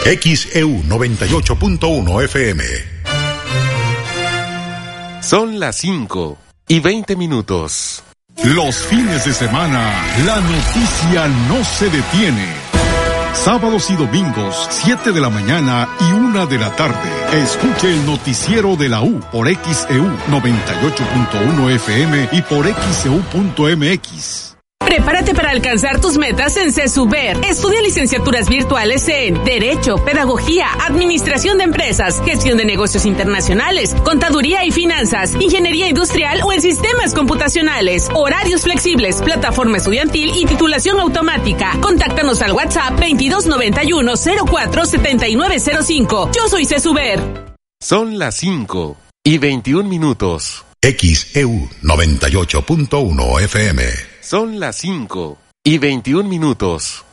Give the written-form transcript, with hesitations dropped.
XEU 98.1 FM. Son las 5:20. Los fines de semana, la noticia no se detiene. Sábados y domingos, 7 de la mañana y 1 de la tarde. Escuche el noticiero de la U por XEU 98.1 FM y por XEU.mx. Prepárate para alcanzar tus metas en CESUBER. Estudia licenciaturas virtuales en Derecho, Pedagogía, Administración de Empresas, Gestión de Negocios Internacionales, Contaduría y Finanzas, Ingeniería Industrial o en Sistemas Computacionales. Horarios flexibles, plataforma estudiantil y titulación automática. Contáctanos al WhatsApp 2291-047905. Yo soy CESUBER. Son las 5:21. XEU 98.1 FM. Son las 5:21.